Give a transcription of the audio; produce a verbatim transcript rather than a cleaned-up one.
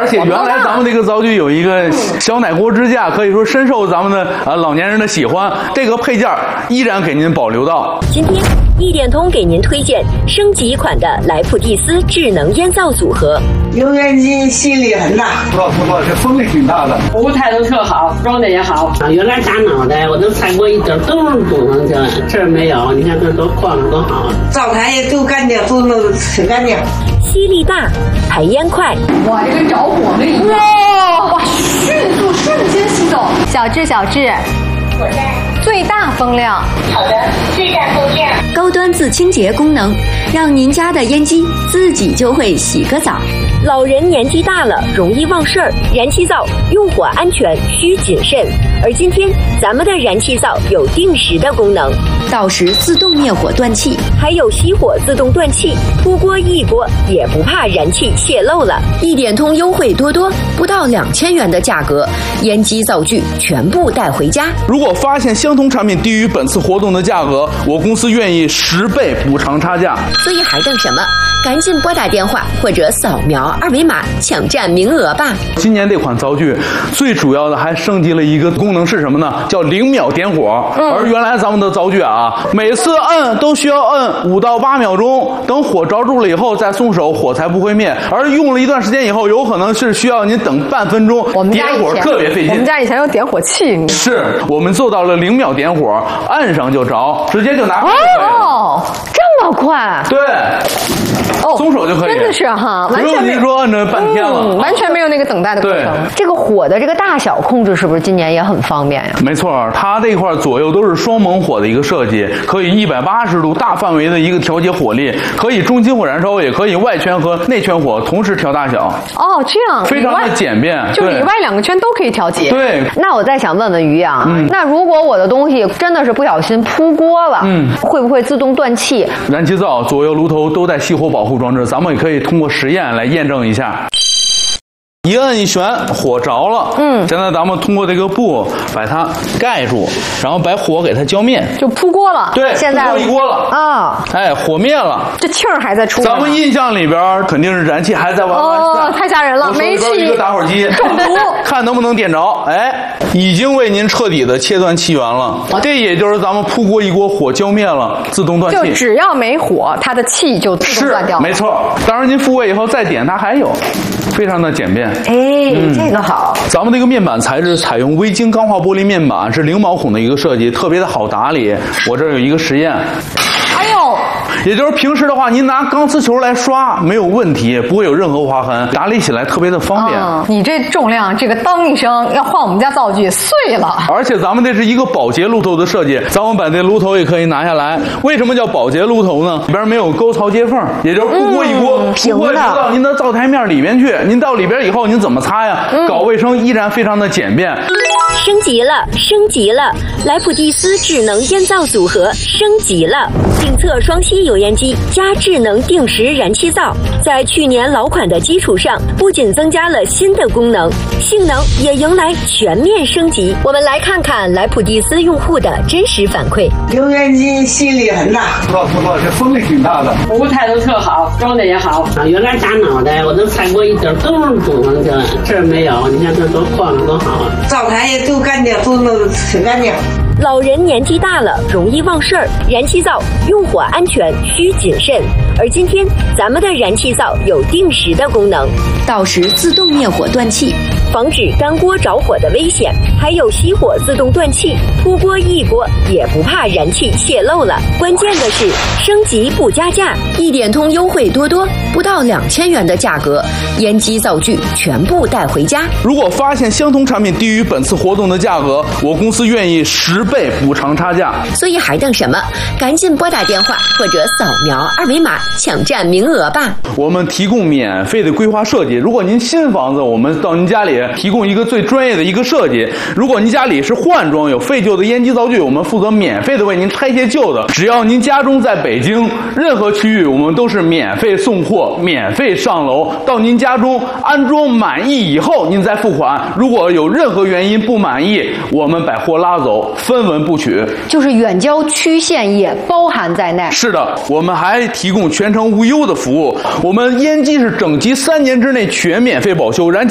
而且原来咱们这个灶具有一个小奶锅支架，可以说深受咱们的呃老年人的喜欢。这个配件依然给您保留到。 今天一点通给您推荐升级款的莱普蒂斯智能烟灶组合。 油烟机吸力很大， 不不不，这风力挺大的， 服务态度特好，装的也好。 啊，原来打脑袋，我都菜锅一点都是不能进来，这儿没有，你看这多晃着多好。 灶台也都干净，都弄得挺干净。 吸力大，排烟快。 哇，这跟着火了一样！哇，哇，迅速瞬间吸走。小智，小智。 我在。 最大风量。 好的，最大风量。 高端自清洁功能，让您家的烟机自己就会洗个澡。老人年纪大了，容易忘事儿，燃气灶用火安全需谨慎。而今天咱们的燃气灶有定时的功能，到时自动灭火断气，还有熄火自动断气，出锅一锅也不怕燃气泄漏了。一点通优惠多多，不到两千元的价格，烟机灶具全部带回家。 如果发现相同产品低于本次活动的价格，我公司愿意十倍补偿差价。 所以还等什么？赶紧拨打电话或者扫描二维码抢占名额吧。 今年这款灶具最主要的还升级了一个功能是什么呢？叫零秒点火。嗯、而原来咱们的灶具啊，每次摁都需要摁五到八秒钟，等火着住了以后再松手，火才不会灭。而用了一段时间以后，有可能是需要您等半分钟，点火特别费劲。 我们家以前有点火器， 是我们做到了零秒点火，按上就着，直接就拿。 哦，这么快？ 对。 哦， 松手就可以， 真的是哈， 完全没说按着半天了、 嗯，完全没有那个等待的过程。这个火的这个大小控制是不是今年也很方便呀？ 没错，它这块左右都是双猛火的一个设计，可以一百八十度大范围的一个调节火力，可以中心火燃烧，也可以外圈和内圈火同时调大小。 哦，这样非常的简便， 就里外两个圈都可以调节。 对。 那我再想问问于洋、嗯，那如果我的东西真的是不小心扑锅了，嗯，会不会自动断气？ 燃气灶左右炉头都带熄火保护装置，咱们也可以通过实验来验证一下。一摁一旋，火着了。嗯，现在咱们通过这个布把它盖住，然后把火给它浇灭， 就扑锅了。 对， 现在扑一锅了啊！哎，火灭了， 这气儿还在出。 咱们印象里边肯定是燃气还在往外散。 哦，太吓人了！煤气一个打火机中毒， 看能不能点着。哎，已经为您彻底的切断气源了。这也就是咱们扑锅一锅，火浇灭了，自动断气。 就只要没火，它的气就自动断掉了。 没错，当然您复位以后再点，它还有，非常的简便。 哎，嗯、这个好。 咱们这个面板材质采用微晶钢化玻璃面板，是零毛孔的一个设计，特别的好打理。我这儿有一个实验。 哎呦， 也就是平时的话，您拿钢丝球来刷没有问题，不会有任何划痕，打理起来特别的方便。 嗯、你这重量，这个当一声要换我们家灶具碎了。 而且咱们这是一个保洁炉头的设计，咱们把这炉头也可以拿下来。为什么叫保洁炉头呢？里边没有沟槽接缝，也就是不锅一锅， 嗯、 不会到您的灶台面里边去。您到里边以后，您怎么擦呀？嗯、搞卫生依然非常的简便。 升级了，升级了！莱普蒂斯智能烟灶组合升级了，定测双吸油烟机加智能定时燃气灶，在去年老款的基础上，不仅增加了新的功能，性能也迎来全面升级。我们来看看莱普蒂斯用户的真实反馈。 油烟机吸力很大， 不不不，这风力挺大的。 服务态度特好，装的也好。 啊，原来打脑袋，我都菜锅一点都是不能进来，这儿没有，你看这多晃着多好。 灶台也都干净，都弄得挺干净。 老人年纪大了，容易忘事儿，燃气灶用火安全需谨慎。而今天咱们的燃气灶有定时的功能，到时自动灭火断气，防止干锅着火的危险，还有熄火自动断气，出锅一锅也不怕燃气泄漏了。关键的是升级不加价，一点通优惠多多，不到两千元的价格，烟机灶具全部带回家。 如果发现相同产品低于本次活动的价格，我公司愿意十倍补偿差价。 所以还等什么？赶紧拨打电话或者扫描二维码抢占名额吧。 我们提供免费的规划设计，如果您新房子，我们到您家里提供一个最专业的一个设计。如果您家里是换装有废旧的烟机灶具，我们负责免费的为您拆卸旧的。只要您家中在北京任何区域，我们都是免费送货，免费上楼到您家中安装满意以后，您再付款。如果有任何原因不满意，我们把货拉走，分文不取。 就是远郊区县也包含在内。 是的，我们还提供全程无忧的服务。我们烟机是整机三年之内全免费保修，燃